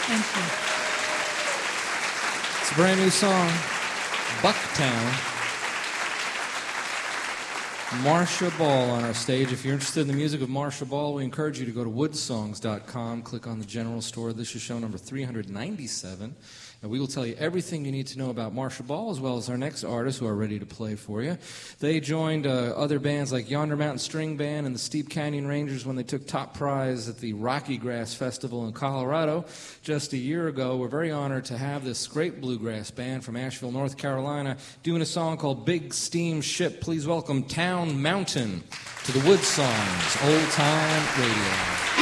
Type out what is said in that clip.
Thank you. It's a brand new song, Bucktown. Marsha Ball on our stage. If you're interested in the music of Marsha Ball, we encourage you to go to woodsongs.com, click on the general store. This is show number 397, and we will tell you everything you need to know about Marsha Ball, as well as our next artists who are ready to play for you. They joined other bands like Yonder Mountain String Band and the Steep Canyon Rangers when they took top prize at the Rocky Grass Festival in Colorado just a year ago. We're very honored to have this great bluegrass band from Asheville, North Carolina, doing a song called Big Steam Ship. Please welcome Town Mountain to the Wood Songs Old Time Radio.